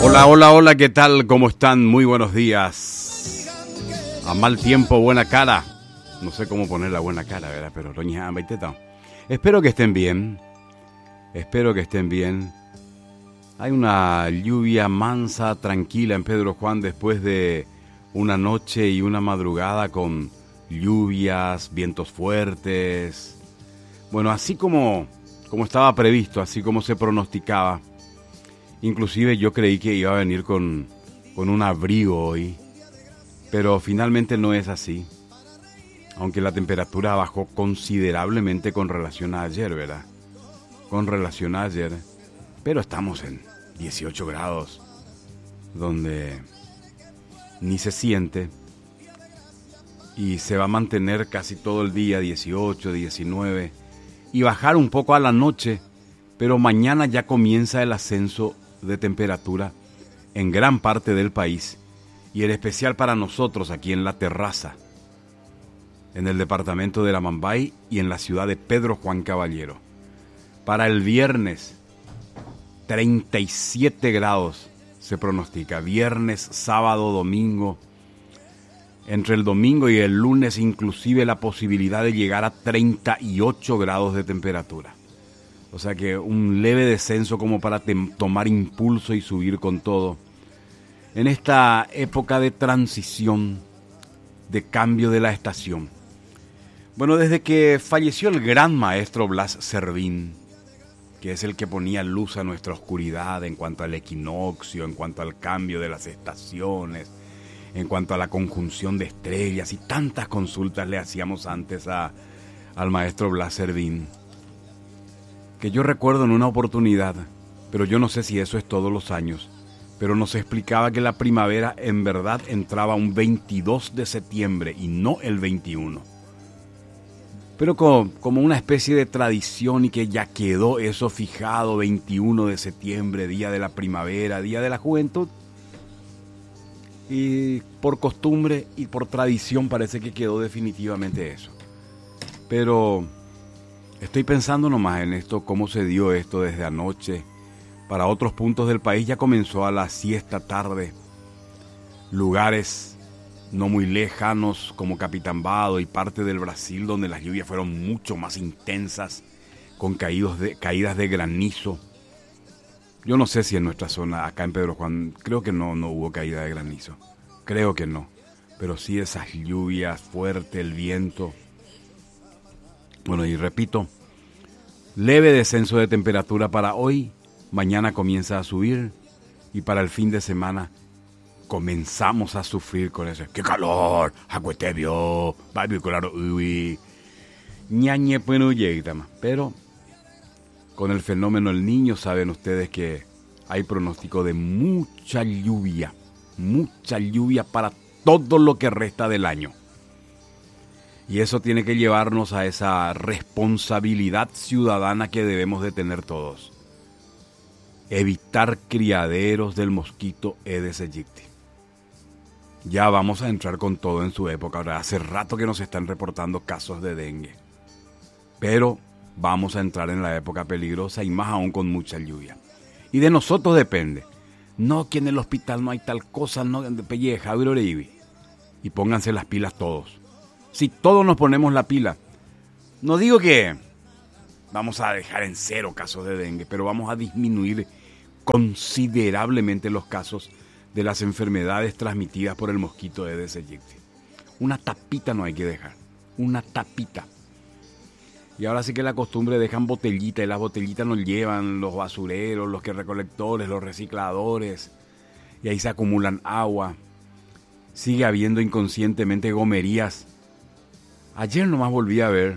Hola, hola, hola, ¿qué tal? ¿Cómo están? Muy buenos días. A mal tiempo, buena cara. No sé cómo poner la buena cara, ¿verdad? Pero doña Baiteta. Espero que estén bien. Espero que estén bien. Hay una lluvia mansa, tranquila en Pedro Juan después de una noche y una madrugada con lluvias, vientos fuertes. Bueno, así como estaba previsto, así como se pronosticaba. Inclusive yo creí que iba a venir con un abrigo hoy, pero finalmente no es así. Aunque la temperatura bajó considerablemente con relación a ayer, ¿verdad? Con relación a ayer. Pero estamos en 18 grados, donde ni se siente. Y se va a mantener casi todo el día, 18, 19. Y bajar un poco a la noche, pero mañana ya comienza el ascenso de temperatura en gran parte del país y en especial para nosotros aquí en La Terraza, en el departamento de La Mambay y en la ciudad de Pedro Juan Caballero. Para el viernes, 37 grados se pronostica. Viernes, sábado, domingo. Entre el domingo y el lunes inclusive la posibilidad de llegar a 38 grados de temperatura. O sea que un leve descenso como para tomar impulso y subir con todo. En esta época de transición, de cambio de la estación. Bueno, desde que falleció el gran maestro Blas Servín, que es el que ponía luz a nuestra oscuridad en cuanto al equinoccio, en cuanto al cambio de las estaciones, en cuanto a la conjunción de estrellas y tantas consultas le hacíamos antes al maestro Blas Servín. Que yo recuerdo en una oportunidad, pero yo no sé si eso es todos los años, pero nos explicaba que la primavera en verdad entraba un 22 de septiembre y no el 21. Pero como una especie de tradición y que ya quedó eso fijado, 21 de septiembre, día de la primavera, día de la juventud. Y por costumbre y por tradición parece que quedó definitivamente eso. Pero estoy pensando nomás en esto, cómo se dio esto desde anoche. Para otros puntos del país ya comenzó a la siesta tarde. Lugares no muy lejanos como Capitambado y parte del Brasil donde las lluvias fueron mucho más intensas, con caídas de granizo. Yo no sé si en nuestra zona, acá en Pedro Juan, creo que no hubo caída de granizo. Creo que no. Pero sí esas lluvias fuertes, el viento. Bueno, y repito, leve descenso de temperatura para hoy, mañana comienza a subir y para el fin de semana comenzamos a sufrir con eso. ¡Qué calor! ¡Acuetebio! Pero con el fenómeno El Niño saben ustedes que hay pronóstico de mucha lluvia para todo lo que resta del año. Y eso tiene que llevarnos a esa responsabilidad ciudadana que debemos de tener todos. Evitar criaderos del mosquito Aedes aegypti. Ya vamos a entrar con todo en su época. Ahora, hace rato que nos están reportando casos de dengue. Pero vamos a entrar en la época peligrosa y más aún con mucha lluvia. Y de nosotros depende. No que en el hospital no hay tal cosa, no pelleja, y pónganse las pilas todos. Si todos nos ponemos la pila, no digo que vamos a dejar en cero casos de dengue, pero vamos a disminuir considerablemente los casos de las enfermedades transmitidas por el mosquito Aedes aegypti. Una tapita no hay que dejar, una tapita. Y ahora sí que la costumbre dejan botellitas y las botellitas nos llevan los basureros, los que recolectores, los recicladores y ahí se acumulan agua. Sigue habiendo inconscientemente gomerías. Ayer nomás volví a ver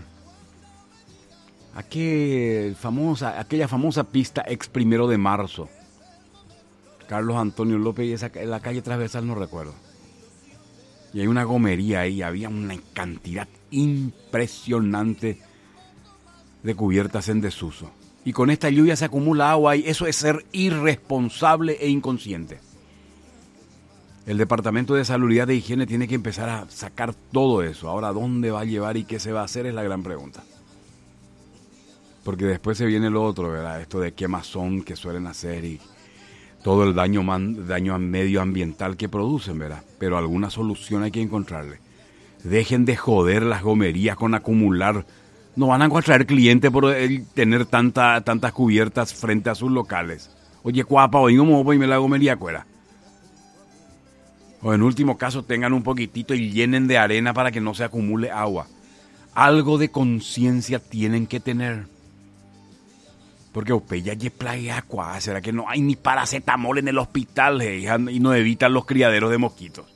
aquella famosa pista ex 1 de marzo. Carlos Antonio López y la calle transversal no recuerdo. Y hay una gomería ahí, había una cantidad impresionante de cubiertas en desuso. Y con esta lluvia se acumula agua y eso es ser irresponsable e inconsciente. El Departamento de Salubridad e Higiene tiene que empezar a sacar todo eso. Ahora, ¿dónde va a llevar y qué se va a hacer? Es la gran pregunta. Porque después se viene lo otro, ¿verdad? Esto de quemazón que suelen hacer y todo el daño medioambiental que producen, ¿verdad? Pero alguna solución hay que encontrarle. Dejen de joder las gomerías con acumular. No van a encontrar clientes por tener tantas cubiertas frente a sus locales. Oye, cuapa, hoy no me voy a me la gomería fuera. O en último caso tengan un poquitito y llenen de arena para que no se acumule agua. Algo de conciencia tienen que tener. Porque ya hay playa agua, ¿será que no hay ni paracetamol en el hospital y no evitan los criaderos de mosquitos?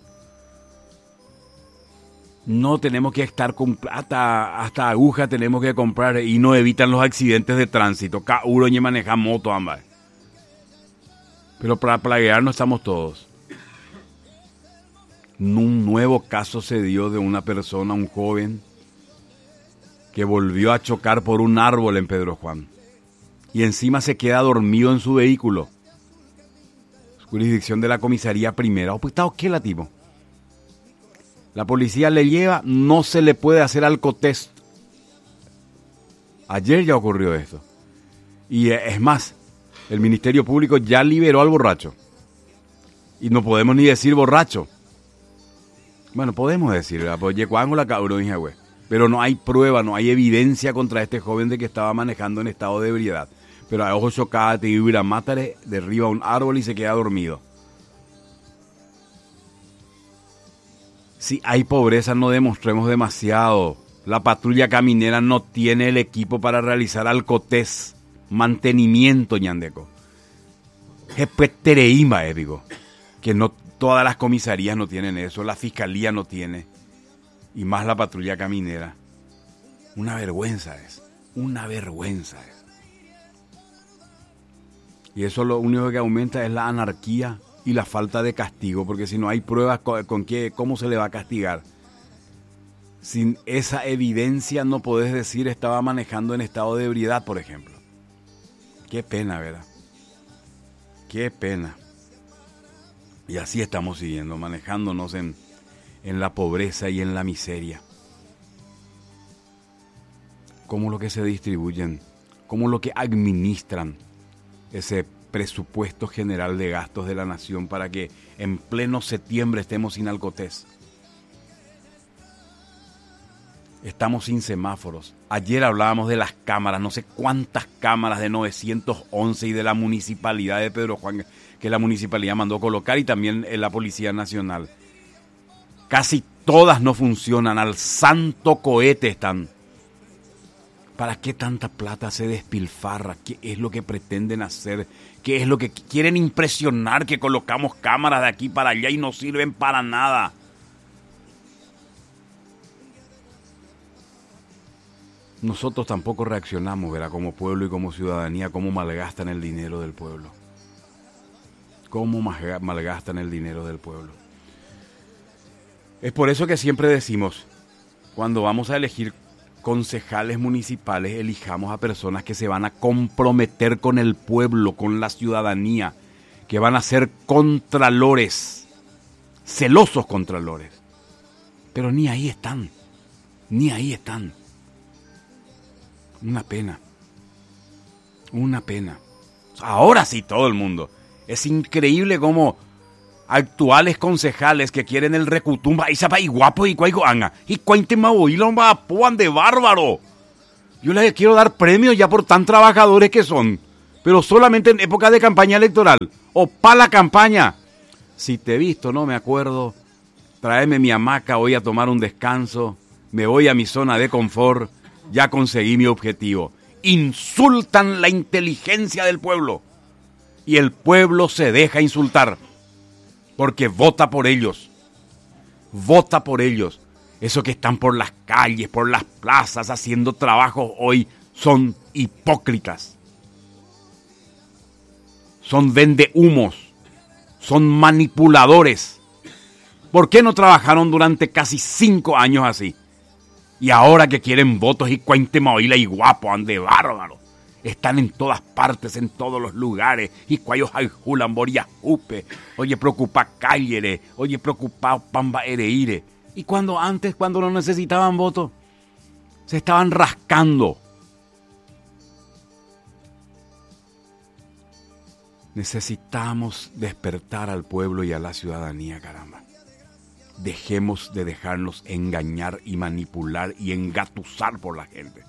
No tenemos que estar con hasta aguja tenemos que comprar y no evitan los accidentes de tránsito. Cada uno ni maneja moto ambas. Pero para plaguearnos estamos todos. Un nuevo caso se dio de una persona, un joven, que volvió a chocar por un árbol en Pedro Juan. Y encima se queda dormido en su vehículo. Jurisdicción de la comisaría primera. Pues está ok, la tipo. La policía le lleva, no se le puede hacer alcotest. Ayer ya ocurrió esto. Y es más, el Ministerio Público ya liberó al borracho. Y no podemos ni decir borracho. Bueno, podemos decir, pero no hay prueba, no hay evidencia contra este joven de que estaba manejando en estado de ebriedad. Pero a ojos chocados, te iba a matar, derriba un árbol y se queda dormido. Si hay pobreza, no demostremos demasiado. La patrulla caminera no tiene el equipo para realizar alcotés, mantenimiento, ñandeco. Tereima, digo, que no todas las comisarías no tienen eso, la fiscalía no tiene, y más la patrulla caminera. Una vergüenza es. Y eso lo único que aumenta es la anarquía y la falta de castigo, porque si no hay pruebas ¿cómo se le va a castigar? Sin esa evidencia no podés decir estaba manejando en estado de ebriedad, por ejemplo. Qué pena, ¿verdad? Qué pena. Y así estamos siguiendo, manejándonos en la pobreza y en la miseria. Cómo lo que se distribuyen, cómo lo que administran ese presupuesto general de gastos de la nación para que en pleno septiembre estemos sin alcotés. Estamos sin semáforos. Ayer hablábamos de las cámaras, no sé cuántas cámaras de 911 y de la municipalidad de Pedro Juan, que la municipalidad mandó colocar, y también la Policía Nacional. Casi todas no funcionan, al santo cohete están. ¿Para qué tanta plata se despilfarra? ¿Qué es lo que pretenden hacer? ¿Qué es lo que quieren impresionar? Que colocamos cámaras de aquí para allá y no sirven para nada. Nosotros tampoco reaccionamos, ¿verdad? Como pueblo y como ciudadanía, cómo malgastan el dinero del pueblo. Cómo malgastan el dinero del pueblo. Es por eso que siempre decimos, cuando vamos a elegir concejales municipales, elijamos a personas que se van a comprometer con el pueblo, con la ciudadanía, que van a ser contralores, celosos contralores. Pero ni ahí están. Una pena. Ahora sí todo el mundo. Es increíble cómo actuales concejales que quieren el recutumba y sapa y guapo y cuaigo anga y cuente maboilo va puan de bárbaro. Yo les quiero dar premios ya por tan trabajadores que son, pero solamente en época de campaña electoral o para la campaña. Si te he visto, no me acuerdo. Tráeme mi hamaca, voy a tomar un descanso, me voy a mi zona de confort, ya conseguí mi objetivo. Insultan la inteligencia del pueblo y el pueblo se deja insultar. Porque vota por ellos. Esos que están por las calles, por las plazas, haciendo trabajos hoy, son hipócritas. Son vendehumos. Son manipuladores. ¿Por qué no trabajaron durante casi 5 años así? Y ahora que quieren votos y cuente maoila y guapo, ande bárbaro. Están en todas partes, en todos los lugares. Y cuayos hay julan boria upe. Oye, preocupa cállere. Oye, preocupado pamba ereire. Y cuando no necesitaban votos, se estaban rascando. Necesitamos despertar al pueblo y a la ciudadanía, caramba. Dejemos de dejarnos engañar y manipular y engatusar por la gente.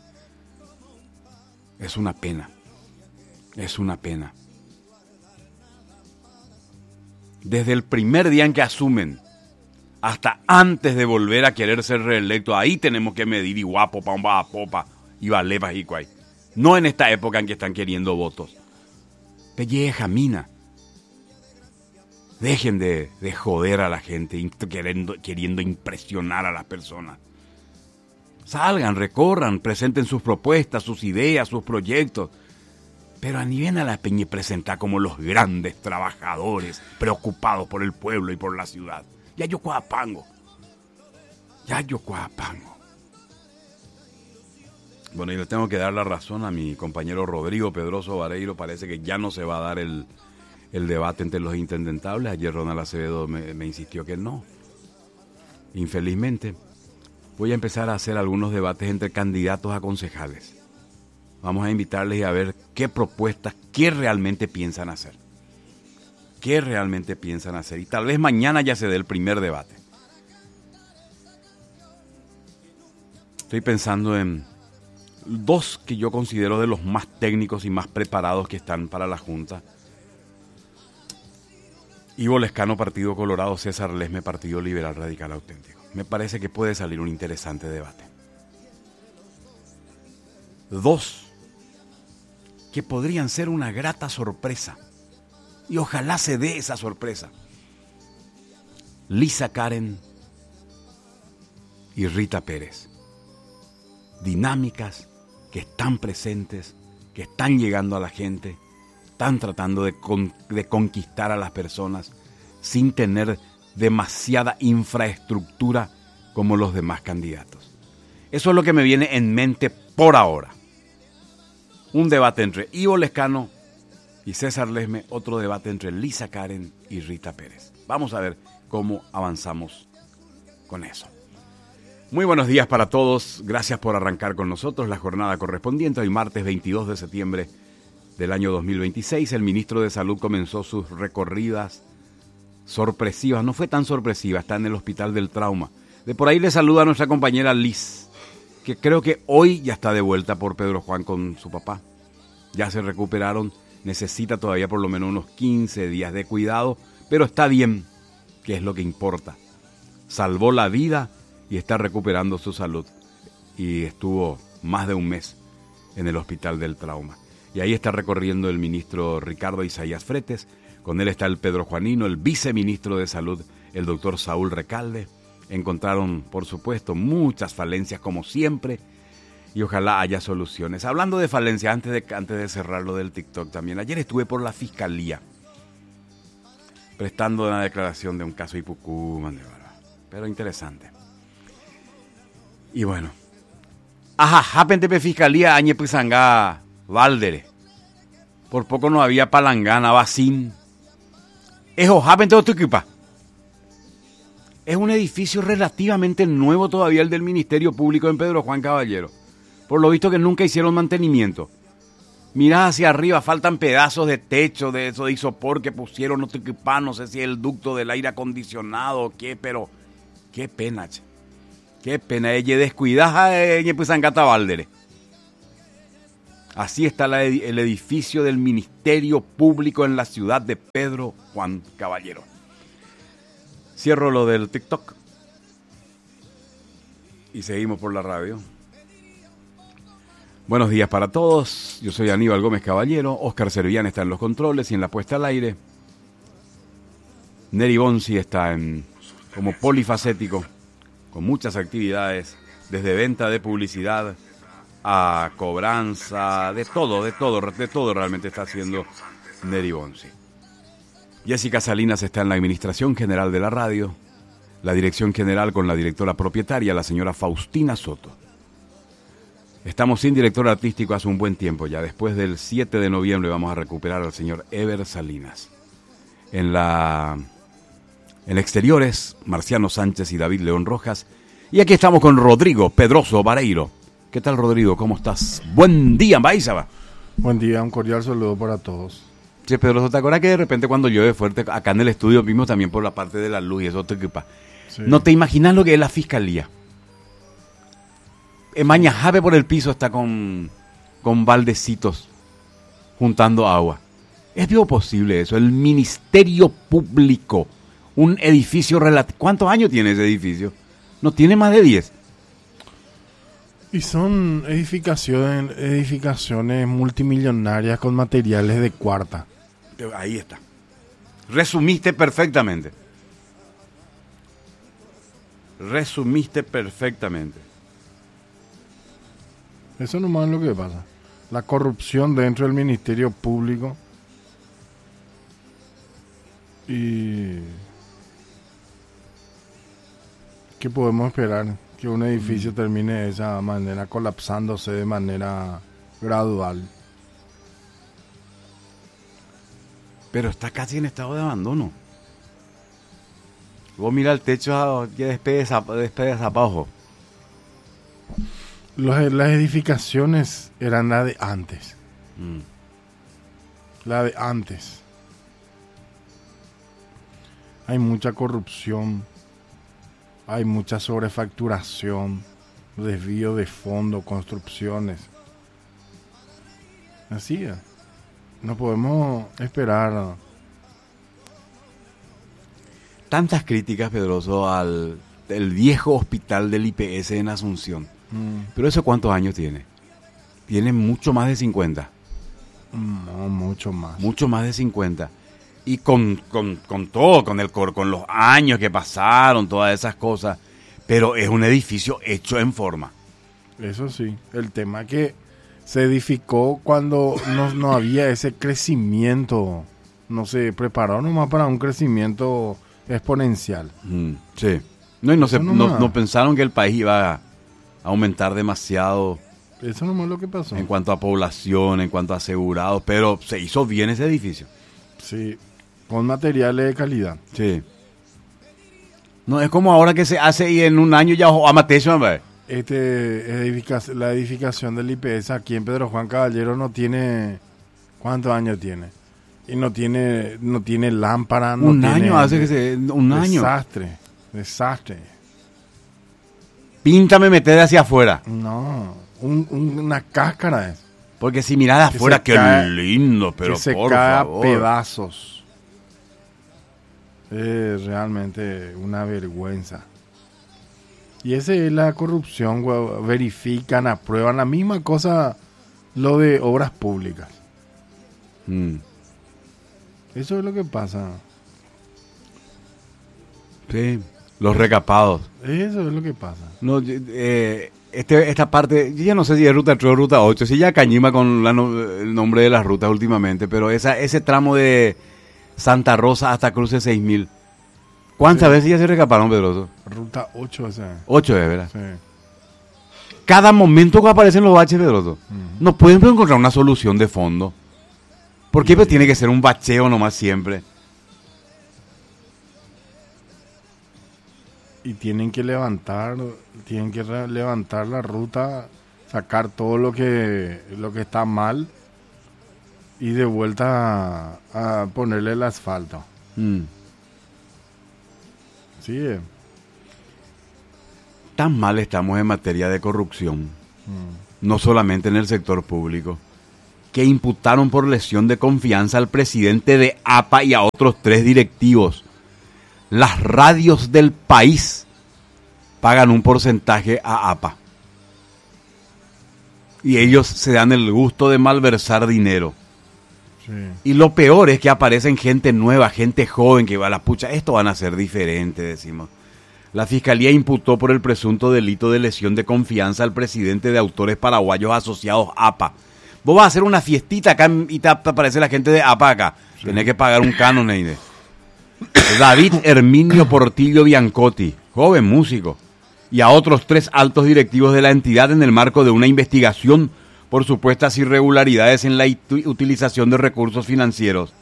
Es una pena. Es una pena. Desde el primer día en que asumen, hasta antes de volver a querer ser reelecto, ahí tenemos que medir y guapo, pamba, popa, y valepas y cuay. No en esta época en que están queriendo votos. Pelleja, mina. Dejen de joder a la gente, queriendo impresionar a las personas. Salgan, recorran, presenten sus propuestas, sus ideas, sus proyectos. Pero a nivel a la peña presentar como los grandes trabajadores preocupados por el pueblo y por la ciudad. Ya yo cuapango. Bueno, y le tengo que dar la razón a mi compañero Rodrigo Pedroso Vareiro. Parece que ya no se va a dar el debate entre los intendentables. Ayer Ronald Acevedo me insistió que no. Infelizmente, voy a empezar a hacer algunos debates entre candidatos a concejales. Vamos a invitarles a ver qué propuestas, qué realmente piensan hacer. Y tal vez mañana ya se dé el primer debate. Estoy pensando en dos que yo considero de los más técnicos y más preparados que están para la Junta. Ivo Lescano, Partido Colorado; César Lesme, Partido Liberal Radical Auténtico. Me parece que puede salir un interesante debate. Dos que podrían ser una grata sorpresa. Y ojalá se dé esa sorpresa. Lisa Karen y Rita Pérez. Dinámicas que están presentes, que están llegando a la gente, están tratando de conquistar a las personas sin tener demasiada infraestructura como los demás candidatos. Eso es lo que me viene en mente por ahora. Un debate entre Ivo Lescano y César Lesme, otro debate entre Lisa Karen y Rita Pérez. Vamos a ver cómo avanzamos con eso. Muy buenos días para todos, gracias por arrancar con nosotros la jornada correspondiente. Hoy martes 22 de septiembre del año 2026, el ministro de Salud comenzó sus recorridas sorpresivas. No fue tan sorpresiva, está en el Hospital del Trauma. De por ahí le saluda a nuestra compañera Liz, que creo que hoy ya está de vuelta por Pedro Juan con su papá. Ya se recuperaron, necesita todavía por lo menos unos 15 días de cuidado, pero está bien, que es lo que importa. Salvó la vida y está recuperando su salud. Y estuvo más de un mes en el Hospital del Trauma. Y ahí está recorriendo el ministro Ricardo Isaías Fretes. Con él está el Pedro Juanino, el viceministro de Salud, el doctor Saúl Recalde. Encontraron, por supuesto, muchas falencias como siempre. Y ojalá haya soluciones. Hablando de falencias, antes de cerrar lo del TikTok también. Ayer estuve por la Fiscalía prestando una declaración de un caso Ipucú, pero interesante. Y bueno, Pentepe Fiscalía, Añe Pisangá, Valdere. Por poco no había palangana, Bacín. Ejo, Tuquipa. Es un edificio relativamente nuevo todavía el del Ministerio Público en Pedro Juan Caballero. Por lo visto que nunca hicieron mantenimiento. Mirá hacia arriba, faltan pedazos de techo, de eso de isopor que pusieron, no sé si es el ducto del aire acondicionado o qué, pero qué pena, che. Qué pena, ella descuidada, pues Angata Valdere. Así está el edificio del Ministerio Público en la ciudad de Pedro Juan Caballero. Cierro lo del TikTok y seguimos por la radio. Buenos días para todos, yo soy Aníbal Gómez Caballero, Óscar Servián está en los controles y en la puesta al aire. Neri Bonzi está como polifacético, con muchas actividades, desde venta de publicidad a cobranza, de todo realmente está haciendo Neri Bonzi. Jessica Salinas está en la Administración General de la Radio, la Dirección General con la directora propietaria, la señora Faustina Soto. Estamos sin director artístico hace un buen tiempo ya. Después del 7 de noviembre vamos a recuperar al señor Ever Salinas. En exteriores, Marciano Sánchez y David León Rojas. Y aquí estamos con Rodrigo Pedroso Vareiro. ¿Qué tal, Rodrigo? ¿Cómo estás? Buen día, Baizaba. Buen día, un cordial saludo para todos. Che, Pedro, ¿te acuerdas que de repente cuando llueve fuerte, acá en el estudio vimos también por la parte de la luz y eso te equipa? Sí. No te imaginas lo que es la fiscalía. Mañajabe por el piso está con baldecitos juntando agua. ¿Es vivo posible eso? El Ministerio Público, un edificio relativo. ¿Cuántos años tiene ese edificio? No tiene más de 10. Y son edificaciones multimillonarias con materiales de cuarta. Ahí está. Resumiste perfectamente. Eso nomás es lo que pasa. La corrupción dentro del Ministerio Público. Y ¿qué podemos esperar? Que un edificio termine de esa manera, colapsándose de manera gradual. Pero está casi en estado de abandono. Vos mira el techo que despedeza para abajo. Las edificaciones eran la de antes. La de antes. Hay mucha corrupción. Hay mucha sobrefacturación. Desvío de fondo, construcciones. Así es. No podemos esperar. Tantas críticas, Pedroso, al viejo hospital del IPS en Asunción. Pero ¿eso cuántos años tiene? Tiene mucho más de 50. No, mucho más. Mucho más de 50. Y con todo, con los años que pasaron, todas esas cosas. Pero es un edificio hecho en forma. Eso sí. El tema que se edificó cuando no había ese crecimiento. No se preparó nomás para un crecimiento exponencial. Sí. No, y no pensaron que el país iba a aumentar demasiado. Eso nomás es lo que pasó. En cuanto a población, en cuanto a asegurados, pero se hizo bien ese edificio. Sí, con materiales de calidad. Sí. No es como ahora que se hace y en un año ya amatecho, hombre. La edificación del IPS aquí en Pedro Juan Caballero no tiene... ¿Cuántos años tiene? Y no tiene lámpara. No un tiene, año hace que se... Un año. Desastre. Píntame meter hacia afuera. No, una cáscara es. Porque si mirás de afuera, qué lindo, pero que se por cae favor. A pedazos. Es realmente una vergüenza. Y esa es la corrupción, güey. Verifican, aprueban la misma cosa, lo de obras públicas. Eso es lo que pasa. Sí, los recapados. Eso es lo que pasa. No, esta parte, yo ya no sé si es ruta 3 o ruta 8, si ya cañima con el nombre de las rutas últimamente, pero ese tramo de Santa Rosa hasta Cruce 6000, ¿cuántas veces ya se recaparon, Pedroso? Ruta 8 esa. 8 es, ¿verdad? Sí. Cada momento que aparecen los baches, Pedroso, no pueden encontrar una solución de fondo. ¿Por qué? Pues tiene que ser un bacheo nomás siempre. Y tienen que levantar la ruta, sacar todo lo que está mal y de vuelta a ponerle el asfalto. Sí. Tan mal estamos en materia de corrupción, no solamente en el sector público, que imputaron por lesión de confianza al presidente de APA y a otros 3 directivos. Las radios del país pagan un porcentaje a APA. Y ellos se dan el gusto de malversar dinero. Sí. Y lo peor es que aparecen gente nueva, gente joven que va a la pucha. Esto van a ser diferente, decimos. La Fiscalía imputó por el presunto delito de lesión de confianza al presidente de Autores Paraguayos Asociados APA. Vos vas a hacer una fiestita acá y te aparece la gente de APA acá. Sí. Tenés que pagar un canon, Neide. David Herminio Portillo Biancotti, joven músico, y a otros 3 altos directivos de la entidad en el marco de una investigación por supuestas irregularidades en la utilización de recursos financieros.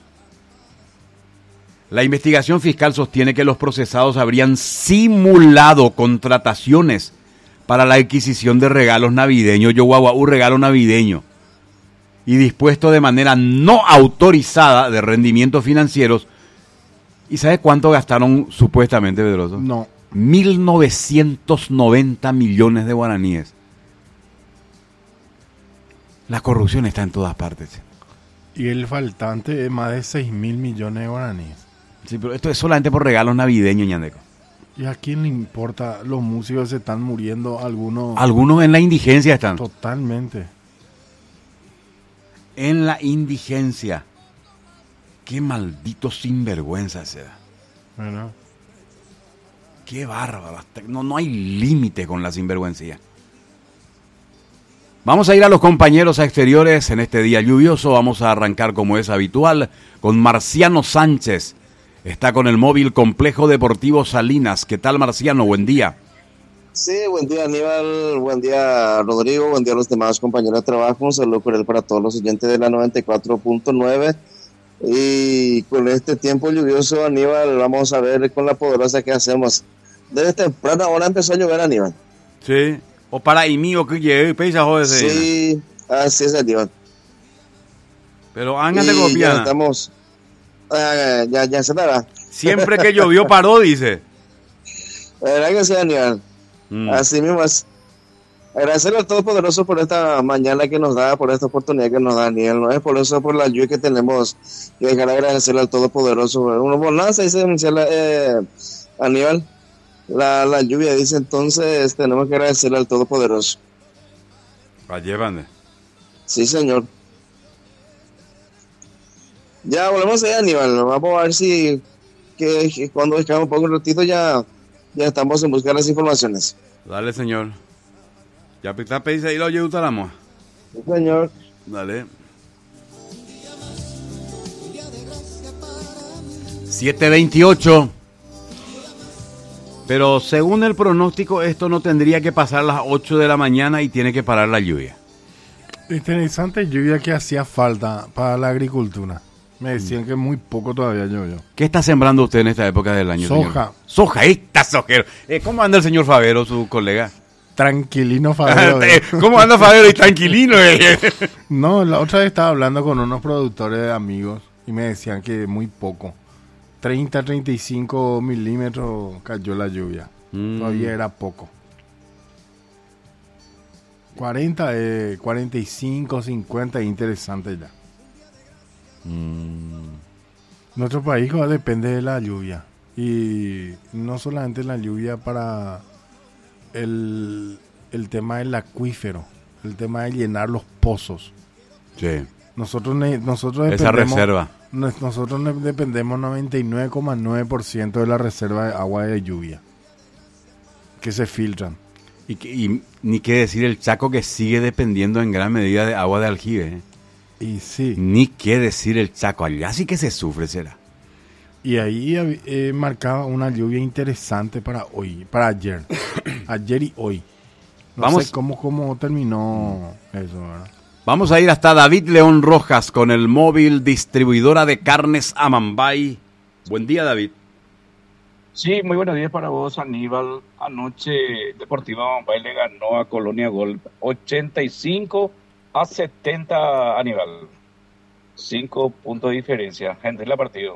La investigación fiscal sostiene que los procesados habrían simulado contrataciones para la adquisición de regalos navideños, un regalo navideño, y dispuesto de manera no autorizada de rendimientos financieros. ¿Y sabe cuánto gastaron supuestamente, Pedroso? No. 1.990 millones de guaraníes. La corrupción está en todas partes. Y el faltante es más de 6.000 millones de guaraníes. Sí, pero esto es solamente por regalos navideños, Ñandeco. ¿Y a quién le importa? Los músicos se están muriendo, algunos... Algunos en la indigencia están. Totalmente. En la indigencia. Qué maldito sinvergüenza se da. Bueno. Qué bárbaro. No hay límite con la sinvergüencia. Vamos a ir a los compañeros a exteriores en este día lluvioso. Vamos a arrancar como es habitual con Marciano Sánchez. Está con el móvil Complejo Deportivo Salinas. ¿Qué tal, Marciano? Buen día. Sí, buen día, Aníbal. Buen día, Rodrigo. Buen día a los demás compañeros de trabajo. Un saludo cordial para todos los oyentes de la 94.9. Y con este tiempo lluvioso, Aníbal, vamos a ver con la poderosa que hacemos. Desde temprano ahora empezó a llover, Aníbal. Sí. O para y mío que llegue, pesa joder. Sí, así es, Aníbal. Pero háganle copiar. Ya estamos. Ya se dará. Siempre que llovió paró, dice. ¿Verdad que sí, Aníbal? Así mismo es. Agradecerle al Todopoderoso por esta mañana que nos da, por esta oportunidad que nos da, Daniel. No es por eso, por la lluvia que tenemos, y dejar de agradecerle al Todopoderoso. Una bonanza, dice Aníbal. La lluvia, dice, entonces tenemos que agradecerle al Todopoderoso. Llévame. Sí, señor. Ya volvemos allá, Aníbal. Vamos a ver si que cuando descansemos un poco un ratito ya estamos en busca de las informaciones. Dale, señor. Ya está pedís ahí lo oye Utaramo. Sí, señor. Dale. 7:28. Pero según el pronóstico, esto no tendría que pasar a las 8 de la mañana y tiene que parar la lluvia. Interesante lluvia que hacía falta para la agricultura. Me decían que muy poco todavía llovió. ¿Qué está sembrando usted en esta época del año, Soja. señor? Soja, está sojero. ¿Cómo anda el señor Favero, su colega? Tranquilino, Fabio. ¿Cómo anda Favero y tranquilino? No, la otra vez estaba hablando con unos productores amigos y me decían que muy poco. 30, 35 milímetros cayó la lluvia. Todavía era poco. 40, 45, 50, interesante ya. Nuestro país depende de la lluvia. Y no solamente la lluvia para el tema del acuífero, el tema de llenar los pozos. Sí. Nosotros dependemos, esa reserva. Nosotros dependemos 99,9% de la reserva de agua de lluvia que se filtran. Y ni qué decir el Chaco, que sigue dependiendo en gran medida de agua de aljibe. Y sí. Ni qué decir el Chaco, allá sí que se sufre, será. Y ahí marcaba una lluvia interesante para hoy, para ayer. Ayer y hoy. No sé cómo terminó eso, ¿verdad? Vamos a ir hasta David León Rojas con el móvil Distribuidora de Carnes Amambay. Buen día, David. Sí, muy buenos días para vos, Aníbal. Anoche Deportiva Amambay le ganó a Colonia Golf 85-70, Aníbal. 5 puntos de diferencia entre el partido.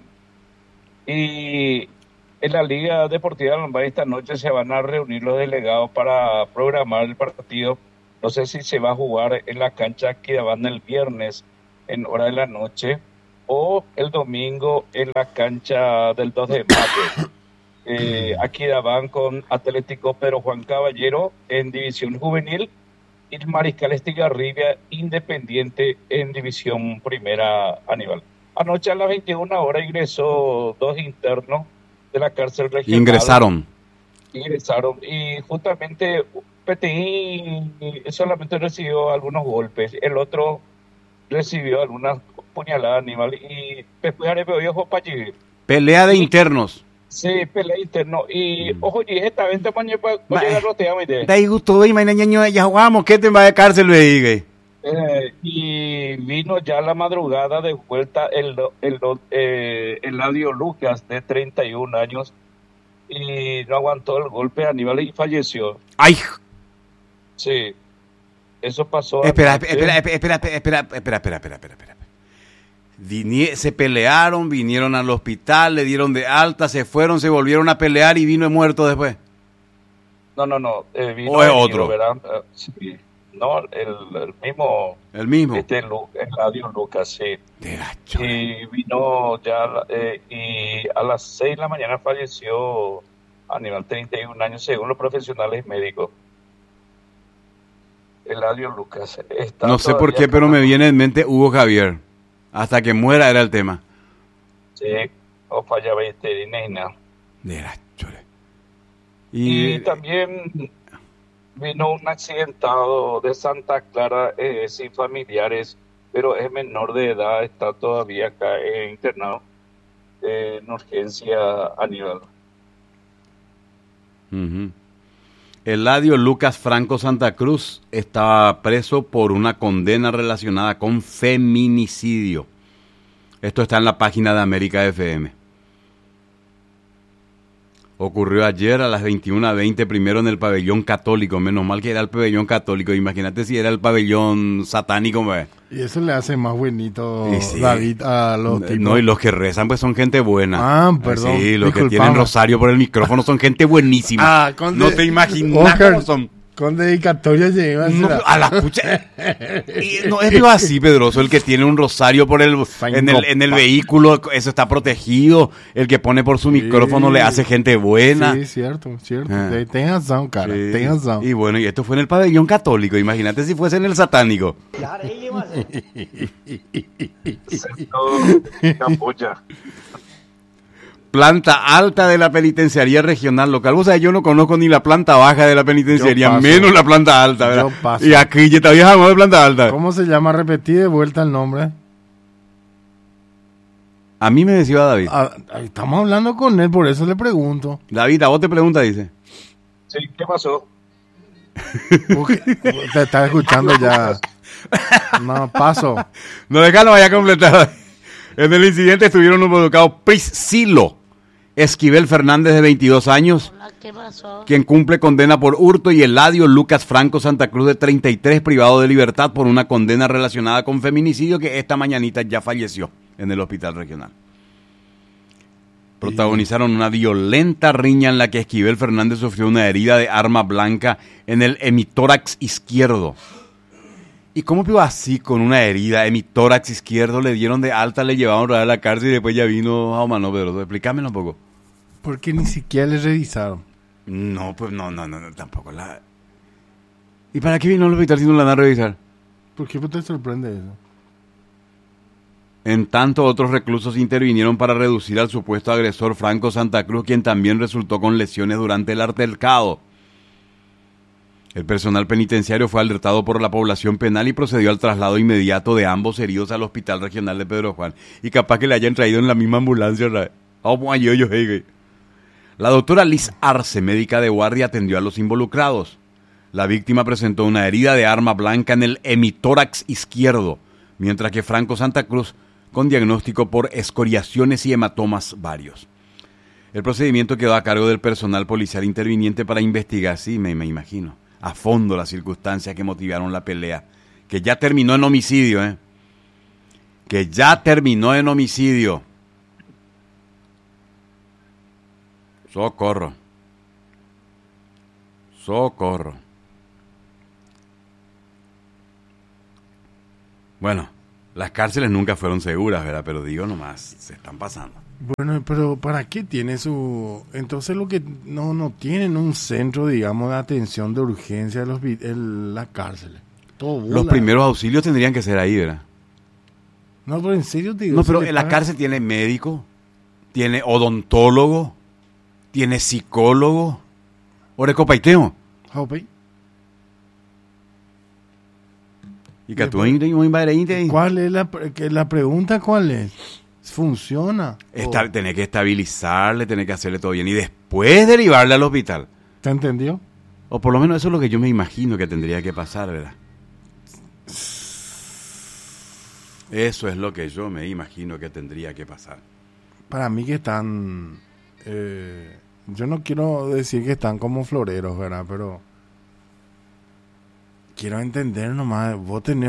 Y en la Liga Deportiva de Amambay esta noche se van a reunir los delegados para programar el partido. No sé si se va a jugar en la cancha que van el viernes en hora de la noche o el domingo en la cancha del 2 de mayo. Aquí van con Atlético Pedro Juan Caballero en división juvenil y el Mariscal Estigarribia Independiente en división primera, Aníbal. Anoche a las 21 horas ingresó 2 internos de la cárcel regional. Ingresaron y justamente PTI solamente recibió algunos golpes, el otro recibió algunas puñaladas, Aníbal, y después ojo para allí. Pelea de internos. Sí, pelea interno. Y ojo, y esta vez te pones para llegar roteado. Da gusto, y mañana ya jugamos, ¿qué te va de cárcel, le y vino ya la madrugada de vuelta el Eladio Lucas, de 31 años, y no aguantó el golpe, Aníbal, y falleció. ¡Ay! Sí. Eso pasó. Espera. Se pelearon, vinieron al hospital, le dieron de alta, se fueron, se volvieron a pelear y vino muerto después. No. Vino ¿O es otro? ¿verdad? Sí. No, el mismo. El mismo. Eladio Lucas, sí. De la chora. Y vino ya, y a las 6 de la mañana falleció a nivel 31 años, según los profesionales médicos. Eladio Lucas. No sé por qué, pero me viene en mente Hugo Javier. Hasta que muera era el tema. Sí, o fallaba veterinaria. De la chora. Y también vino un accidentado de Santa Clara sin familiares, pero es menor de edad, está todavía acá internado en urgencia a nivel. Eladio Lucas Franco Santa Cruz estaba preso por una condena relacionada con feminicidio. Esto está en la página de América FM. Ocurrió ayer a las 21:20, primero en el pabellón católico. Menos mal que era el pabellón católico. Imagínate si era el pabellón satánico. Y eso le hace más buenito, sí. David, a los tipos. No, y los que rezan pues son gente buena. Ah, perdón. Sí, los disculpame. que tienen rosario por el micrófono son gente buenísima. No te imaginas Oscar, cómo son. Con dedicatoria llega A la pucha. Y no es lo así, Pedroso. El que tiene un rosario por en el vehículo, eso está protegido. El que pone por su micrófono le hace gente buena. Sí, cierto. Tenés razón, cara. Sí. Tenés razón. Y bueno, y esto fue en el pabellón católico. Imagínate si fuese en el satánico. Planta alta de la penitenciaría regional local. Vos sabés, yo no conozco ni la planta baja de la penitenciaría, menos la planta alta, ¿verdad? Yo paso. Y aquí ya todavía jamás de planta alta. ¿Cómo se llama? Repetí de vuelta el nombre. A mí me decía David. Estamos hablando con él, por eso le pregunto. David, a vos te pregunta, dice. Sí, ¿qué pasó? Te estás escuchando ya. No, paso. No, déjalo vaya a completar. En el incidente estuvieron involucrados Priscilo Esquivel Fernández, de 22 años, ¿Qué pasó? quien cumple condena por hurto, y Eladio Lucas Franco Santa Cruz, de 33, privado de libertad por una condena relacionada con feminicidio, que esta mañanita ya falleció en el hospital regional. Protagonizaron una violenta riña en la que Esquivel Fernández sufrió una herida de arma blanca en el hemitórax izquierdo. ¿Y cómo iba así con una herida? Hemitórax izquierdo, le dieron de alta, le llevaron a la cárcel y después ya vino a Omano, Pedro. Explícamelo un poco. Porque ni siquiera le revisaron. No, pues no, tampoco la... ¿Y para qué vino al hospital si no la van a revisar? ¿Por qué te sorprende eso? En tanto, otros reclusos intervinieron para reducir al supuesto agresor Franco Santa Cruz, quien también resultó con lesiones durante el altercado. El personal penitenciario fue alertado por la población penal y procedió al traslado inmediato de ambos heridos al Hospital Regional de Pedro Juan. Y capaz que le hayan traído en la misma ambulancia. La doctora Liz Arce, médica de guardia, atendió a los involucrados. La víctima presentó una herida de arma blanca en el hemitórax izquierdo, mientras que Franco Santa Cruz con diagnóstico por escoriaciones y hematomas varios. El procedimiento quedó a cargo del personal policial interviniente para investigar, sí, me imagino, a fondo las circunstancias que motivaron la pelea, que ya terminó en homicidio, que ya terminó en homicidio. Socorro. Bueno, las cárceles nunca fueron seguras, ¿verdad? Pero digo nomás, se están pasando. Bueno, pero ¿para qué tiene su...? Entonces lo que no tienen un centro, digamos, de atención de urgencia en las cárceles. Los primeros auxilios tendrían que ser ahí, ¿verdad? No, pero en serio te digo... No, pero en la cárcel tiene médico, tiene odontólogo, tiene psicólogo. Orecopaiteo. ¿Y que tú ¿Cuál es la pregunta? ¿Cuál es? ¿Funciona? Tenés que estabilizarle, tenés que hacerle todo bien y después derivarle al hospital. ¿Te entendió? O por lo menos eso es lo que yo me imagino que tendría que pasar, ¿verdad? Eso es lo que yo me imagino que tendría que pasar. Para mí que están... yo no quiero decir que están como floreros, ¿verdad? Pero... quiero entender nomás, vos tenés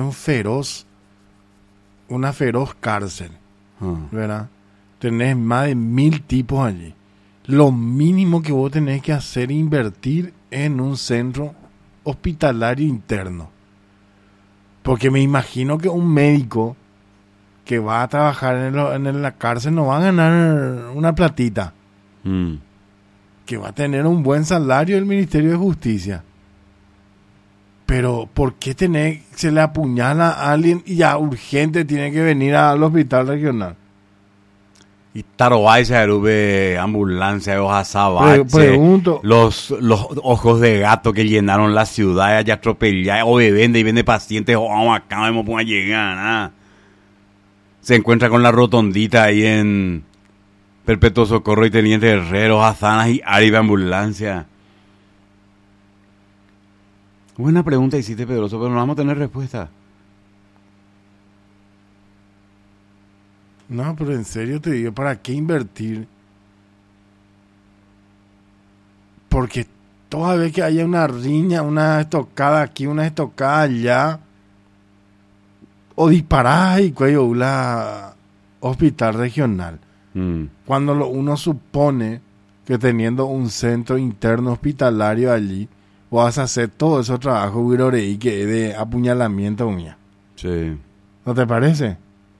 una feroz cárcel, ¿verdad? Tenés más de 1000 tipos allí. Lo mínimo que vos tenés que hacer es invertir en un centro hospitalario interno. Porque me imagino que un médico que va a trabajar en la cárcel no va a ganar una platita. Que va a tener un buen salario el Ministerio de Justicia. Pero ¿por qué se le apuñala a alguien y ya urgente tiene que venir al hospital regional? Y Tarobay se arube ambulancia de hojas sabache. Pregunto. Los ojos de gato que llenaron la ciudad, allá atropelladas, o de vende pacientes, o vamos acá, vamos a llegar, nada. Se encuentra con la rotondita ahí en Perpetuo Socorro y Teniente Herrero, Azanas y Aribe Ambulancia. Buena pregunta hiciste, Pedroso, pero no vamos a tener respuesta. No, pero en serio te digo, ¿para qué invertir? Porque toda vez que haya una riña, una estocada aquí, una estocada allá, o disparás y cuello la hospital regional. Cuando uno supone que teniendo un centro interno hospitalario allí, vas a hacer todo ese trabajo y que es de apuñalamiento mía. Sí. ¿No te parece?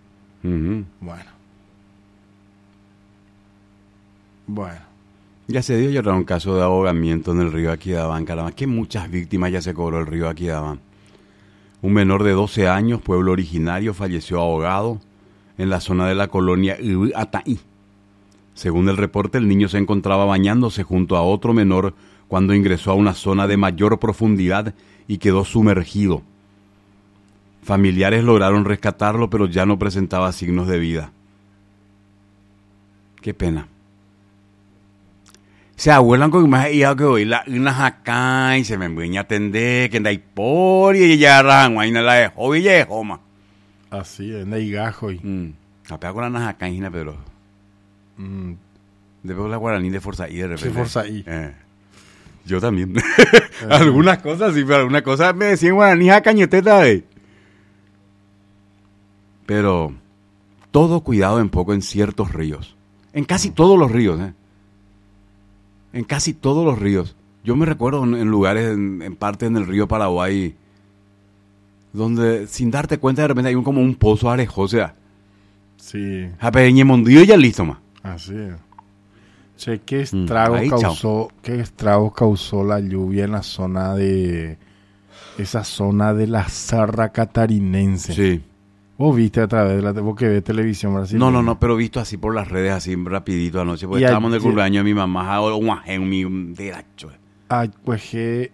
Bueno. Ya se dio ya un caso de ahogamiento en el río Aquidabán, caramba, que muchas víctimas ya se cobró el río Aquidabán. Un menor de 12 años, pueblo originario, falleció ahogado en la zona de la colonia Ataí. Según el reporte, el niño se encontraba bañándose junto a otro menor cuando ingresó a una zona de mayor profundidad y quedó sumergido. Familiares lograron rescatarlo, pero ya no presentaba signos de vida. Qué pena. Se abuelan con más hija que hoy la unas acá y se me empeña a atender que anda ahí por y ya arranco ahí no la dejó y ya joma. Así es, anda ahí gajo y. Apega con la najaca y pero. Después la guaraní de Forza I de repente. Sí, Forza I. Yo también. Algunas cosas sí, pero algunas cosas me decían guaraní a cañeteta Pero todo cuidado en poco en ciertos ríos. En casi todos los ríos, En casi todos los ríos. Yo me recuerdo en lugares, en parte en el río Paraguay, donde sin darte cuenta de repente hay como un pozo arejoso. Sí. Japeñe mondío y ya listo, ma. Así es. Che, ¿qué estragos causó la lluvia en la zona esa zona de la Serra Catarinense? Sí. ¿Vos viste a través de vos que ves televisión brasileña? No, pero visto así por las redes, así rapidito anoche, porque estábamos en el cumpleaños de mi mamá, un derecho. Ay, pues que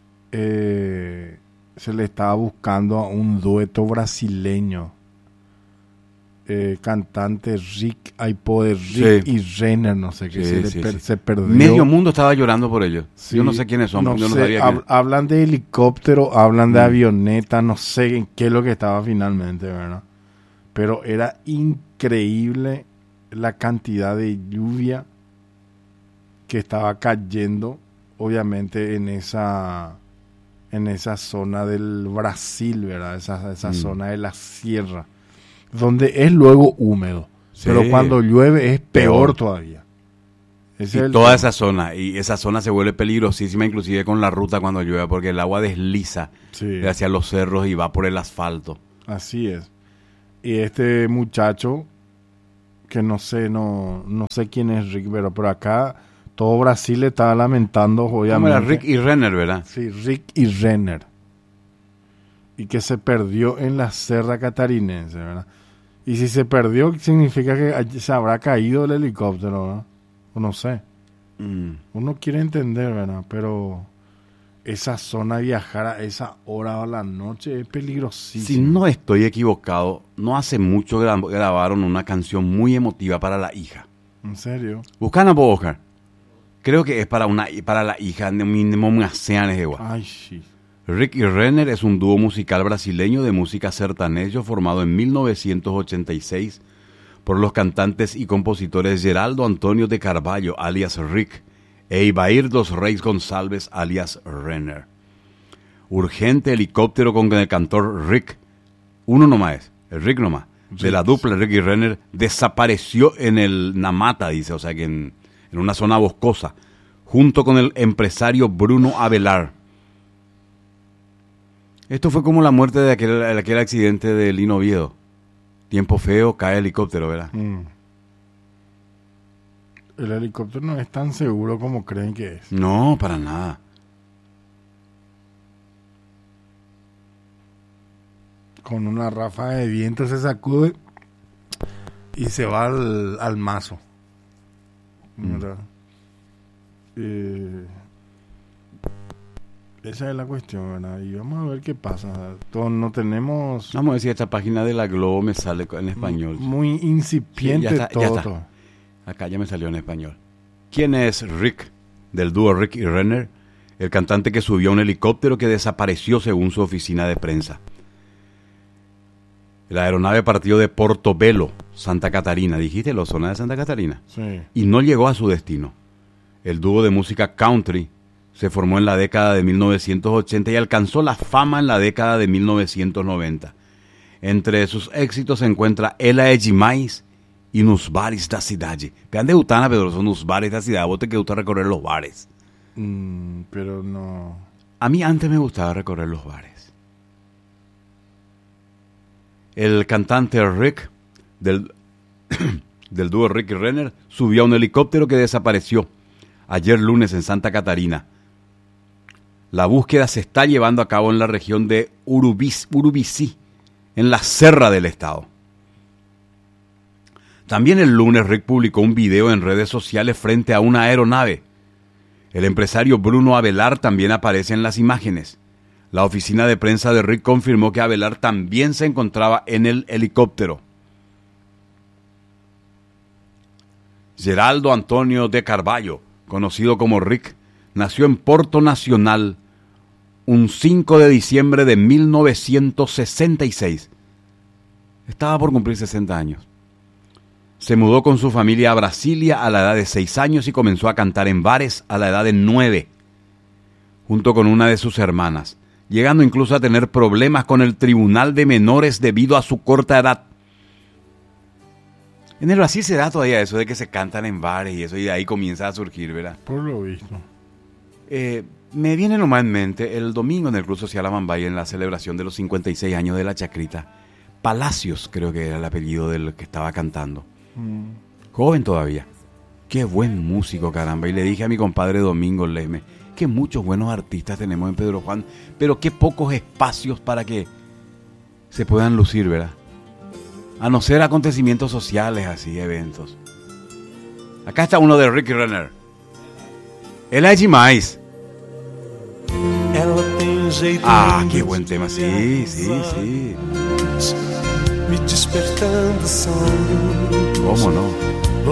se le estaba buscando a un dueto brasileño, cantante Rick y Renner, no sé qué, se perdió. Medio mundo estaba llorando por ellos. Sí, yo no sé quiénes son, yo no sabía quién. Hablan de helicóptero, hablan de avioneta, no sé en qué es lo que estaba finalmente, ¿verdad? Pero era increíble la cantidad de lluvia que estaba cayendo, obviamente, en esa zona del Brasil, ¿verdad? Esa zona de la sierra, donde es luego húmedo, sí, pero cuando llueve es peor todavía. Toda esa zona se vuelve peligrosísima, inclusive con la ruta cuando llueve, porque el agua desliza hacia los cerros y va por el asfalto. Así es. Y este muchacho, que no sé quién es Rick, pero por acá todo Brasil le estaba lamentando, obviamente. Era Rick y Renner, ¿verdad? Sí, Rick y Renner. Y que se perdió en la Serra Catarinense, ¿verdad? Y si se perdió, significa que se habrá caído el helicóptero, ¿verdad? O no sé. Uno quiere entender, ¿verdad? Pero esa zona, viajar a esa hora a la noche es peligrosísimo. Si no estoy equivocado, no hace mucho grabaron una canción muy emotiva para la hija. ¿En serio? Buscan a Oscar. Creo que es para la hija de mínimo Ay, sí. Rick y Renner es un dúo musical brasileño de música sertanejo formado en 1986 por los cantantes y compositores Geraldo Antônio de Carvalho, alias Rick, e Ibair dos Reis Gonçalves, alias Renner. urgente helicóptero con el cantor Rick, uno nomás es, el Rick nomás, de la dupla Rick y Renner, desapareció en el Namata, dice, o sea que en una zona boscosa, junto con el empresario Bruno Avelar. Esto fue como la muerte de aquel accidente de Lino Oviedo. Tiempo feo, cae el helicóptero, ¿verdad? El helicóptero no es tan seguro como creen que es. No, para nada. Con una ráfaga de viento se sacude y se va al mazo. ¿Verdad? Esa es la cuestión, ¿verdad? Y vamos a ver qué pasa. No tenemos... Vamos a decir, esta página de la Globo me sale en español. Muy incipiente, sí, ya está, todo. Ya está. Acá ya me salió en español. ¿Quién es Rick, del dúo Rick y Renner? El cantante que subió a un helicóptero que desapareció según su oficina de prensa. La aeronave partió de Portobelo, Santa Catarina. ¿Dijiste la zona de Santa Catarina? Sí. Y no llegó a su destino. El dúo de música country se formó en la década de 1980 y alcanzó la fama en la década de 1990. Entre sus éxitos se encuentra Ela é Demais y Nos Bares da Cidade. Vean de Utana, Pedro, son los bares de la ciudad. ¿Vos te gusta recorrer los bares? Pero no... A mí antes me gustaba recorrer los bares. El cantante Rick, del dúo Rick y Renner, subió a un helicóptero que desapareció ayer lunes en Santa Catarina. La búsqueda se está llevando a cabo en la región de Urubici, en la Serra del Estado. También el lunes Rick publicó un video en redes sociales frente a una aeronave. El empresario Bruno Avelar también aparece en las imágenes. La oficina de prensa de Rick confirmó que Avelar también se encontraba en el helicóptero. Geraldo Antonio de Carvalho, conocido como Rick, nació en Porto Nacional un 5 de diciembre de 1966. Estaba por cumplir 60 años. Se mudó con su familia a Brasilia a la edad de 6 años y comenzó a cantar en bares a la edad de 9, junto con una de sus hermanas, llegando incluso a tener problemas con el tribunal de menores debido a su corta edad. En el Brasil se da todavía eso de que se cantan en bares y eso, y de ahí comienza a surgir, ¿verdad? Por lo visto. Me viene nomás en mente el domingo en el Club Social Amambay, en la celebración de los 56 años de la Chacrita. Palacios, creo que era el apellido del que estaba cantando. Joven todavía. Qué buen músico, caramba. Y le dije a mi compadre Domingo Leme que muchos buenos artistas tenemos en Pedro Juan, pero qué pocos espacios para que se puedan lucir, ¿verdad? A no ser acontecimientos sociales, así, eventos. Acá está uno de Rick Renner. Ela é demais. Ah, qué buen tema. Sí, sí, sí. ¿Cómo no?